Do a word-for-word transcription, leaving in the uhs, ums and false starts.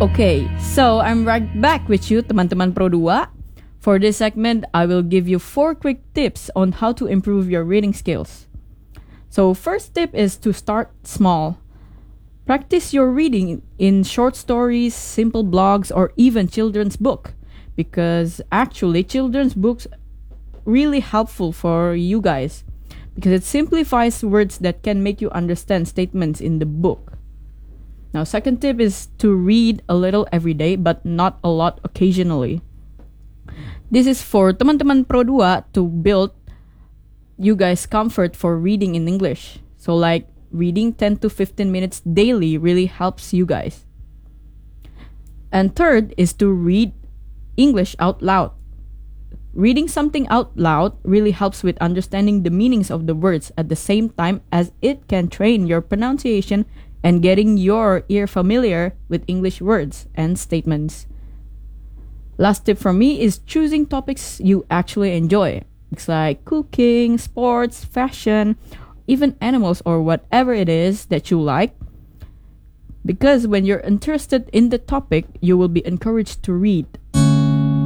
Okay, so I'm right back with you, teman-teman Pro dua. For this segment, I will give you four quick tips on how to improve your reading skills. So first tip is to start small. Practice your reading in short stories, simple blogs, or even children's book, because actually children's books really helpful for you guys because it simplifies words that can make you understand statements in the book. Now, second tip is to read a little every day but not a lot occasionally. This is for teman-teman Pro dua to build you guys comfort for reading in English. So like reading ten to fifteen minutes daily really helps you guys. And third is to read English out loud. Reading something out loud really helps with understanding the meanings of the words at the same time as it can train your pronunciation and getting your ear familiar with English words and statements. Last tip from me is choosing topics you actually enjoy. It's like cooking, sports, fashion, even animals or whatever it is that you like. Because when you're interested in the topic, you will be encouraged to read.